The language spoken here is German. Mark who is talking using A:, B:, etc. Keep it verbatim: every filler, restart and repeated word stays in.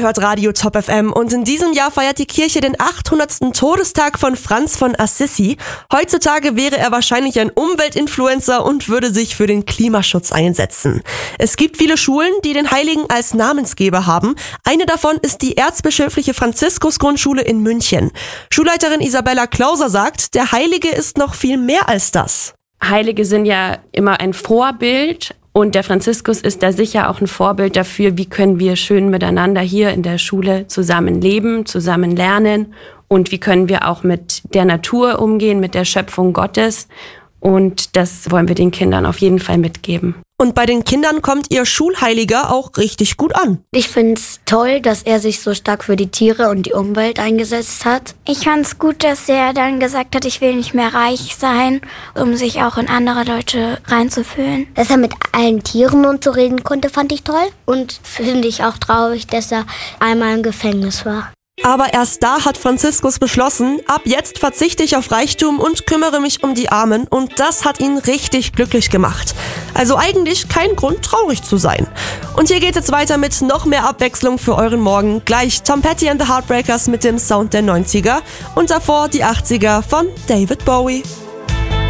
A: Ihr hört Radio Top F M und in diesem Jahr feiert die Kirche den achthundertsten Todestag von Franz von Assisi. Heutzutage wäre er wahrscheinlich ein Umweltinfluencer und würde sich für den Klimaschutz einsetzen. Es gibt viele Schulen, die den Heiligen als Namensgeber haben. Eine davon ist die Erzbischöfliche Franziskus-Grundschule in München. Schulleiterin Isabella Klauser sagt, der Heilige ist noch viel mehr als das.
B: Heilige sind ja immer ein Vorbild. Und der Franziskus ist da sicher auch ein Vorbild dafür, wie können wir schön miteinander hier in der Schule zusammen leben, zusammen lernen und wie können wir auch mit der Natur umgehen, mit der Schöpfung Gottes. Und das wollen wir den Kindern auf jeden Fall mitgeben.
A: Und bei den Kindern kommt ihr Schulheiliger auch richtig gut an.
C: Ich finde es toll, dass er sich so stark für die Tiere und die Umwelt eingesetzt hat.
D: Ich fand es gut, dass er dann gesagt hat, ich will nicht mehr reich sein, um sich auch in andere Leute reinzufühlen.
C: Dass er mit allen Tieren und so reden konnte, fand ich toll. Und finde ich auch traurig, dass er einmal im Gefängnis war.
A: Aber erst da hat Franziskus beschlossen, ab jetzt verzichte ich auf Reichtum und kümmere mich um die Armen und das hat ihn richtig glücklich gemacht. Also eigentlich kein Grund, traurig zu sein. Und hier geht's jetzt weiter mit noch mehr Abwechslung für euren Morgen. Gleich Tom Petty and the Heartbreakers mit dem Sound der neunziger und davor die achtziger von David Bowie.